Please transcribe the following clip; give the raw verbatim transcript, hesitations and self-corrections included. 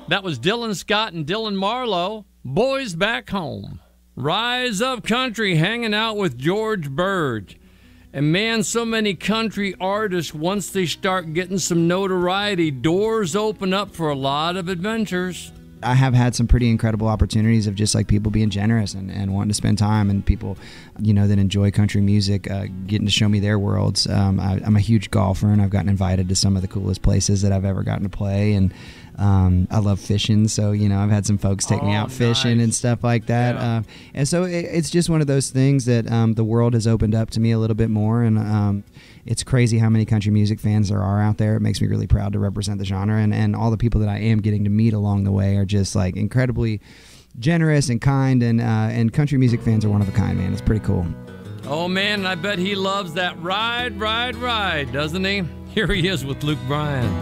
That was Dylan Scott and Dylan Marlowe, Boys Back Home. Rise of Country, hanging out with George Bird. And man, so many country artists, once they start getting some notoriety, doors open up for a lot of adventures. I have had some pretty incredible opportunities of just like people being generous and, and wanting to spend time, and people, you know, that enjoy country music, uh, getting to show me their worlds. Um, I, I'm a huge golfer, and I've gotten invited to some of the coolest places that I've ever gotten to play. And um, I love fishing, so, you know, I've had some folks take oh, me out fishing nice. and stuff like that. Yeah. Uh, and so it, it's just one of those things that um, the world has opened up to me a little bit more. And um, it's crazy how many country music fans there are out there. It makes me really proud to represent the genre, and, and all the people that I am getting to meet along the way are just like incredibly generous and kind, and uh, and country music fans are one of a kind, man. It's pretty cool. Oh man, I bet he loves that ride, ride, ride, doesn't he? Here he is with Luke Bryan.